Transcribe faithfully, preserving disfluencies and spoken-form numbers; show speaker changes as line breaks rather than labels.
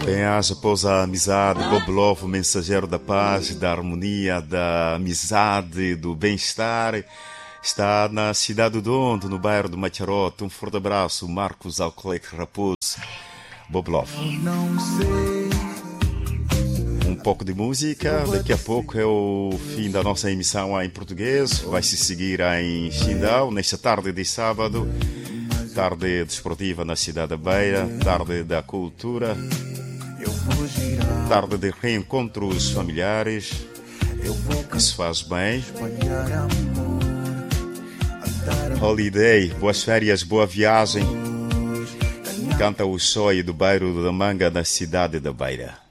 Bem-aja após a amizade, Bob Love, o mensageiro da paz, da harmonia, da amizade, do bem-estar. Está na cidade do Dondo, no bairro do Macharote. Um forte abraço, Marcos Alcolete Raposo. Bob Love. Um pouco de música, daqui a pouco é o fim da nossa emissão em português. Vai se seguir em Xindau, nesta tarde de sábado. Tarde desportiva na cidade da Beira, tarde da cultura, tarde de reencontros familiares. Isso faz bem. Holiday, boas férias, boa viagem. Canta o Sói do bairro da Manga, na cidade da Beira.